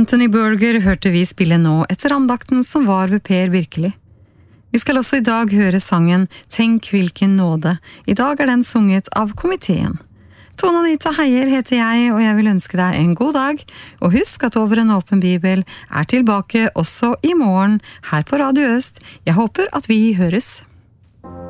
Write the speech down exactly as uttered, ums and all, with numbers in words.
Anthony Burger hørte vi spille nå etter andakten som var ved Per Birkeli. Vi skal også i dag høre sangen «Tenk hvilken nåde». I dag er den sunget av komiteen. Tone Anita Heier heter jeg, og jeg vil ønske deg en god dag. Og husk at Over en åpen bibel er tilbake også i morgen her på Radio Øst. Jeg håper at vi høres.